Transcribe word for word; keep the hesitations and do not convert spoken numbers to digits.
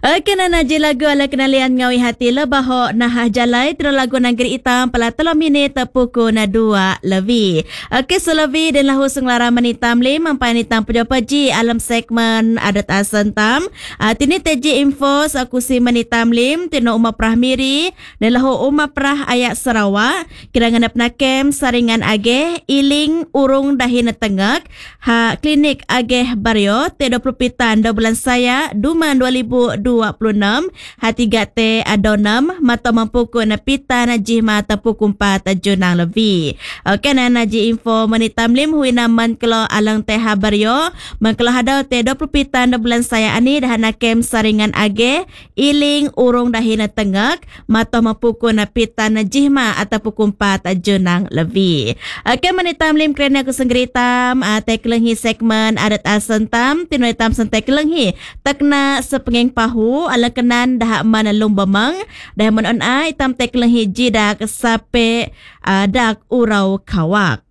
Kena naji lagu ala kenalian ngawi hati lebah nah jalai terus lagu negeri hitam pala telur minit tepuku na dua lebih. Okey selebi dan lahu senglara menitam lim mampai nitam puja paji alam segmen adat asentam. Tini teji info aku si menitam lim tino Umar Prahmiri dan lahu Umar Prah ayat Sarawak kira nganap nakem saringan ageh iling urung dahin tengak ha klinik ageh Baryo te dua puluh pitan dua bulan saya Duman dua ribu dua puluh enam hati gate adonam mata mampuku na pita na jihma tapuku empat junang lebih. Okey na naji info menitam lim hui naman kelo alang teh Baryo mengkelo hadau te dua puluh pitan dua bulan saya ani dah nakem saringan age iling urung dahina tengak mata mampuku na pita na jihma atapuku empat junang lebih. Okey menitam lim kerana aku senggeritam te kelenghi segmen adat asentam tino hitam sentai kelenghi takna sepengeng pahu ala kenan dah mana lomba mang dah menon ai tam tek lehi jidak sape uh, dak urau kawak.